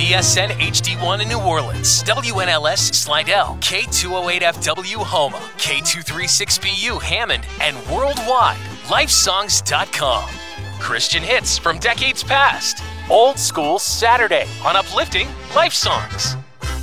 KTSN HD1 in New Orleans, WNLS Slidell, K208FW Houma, K236BU Hammond, and worldwide, lifesongs.com. Christian hits from decades past. Old School Saturday on Uplifting Life Songs.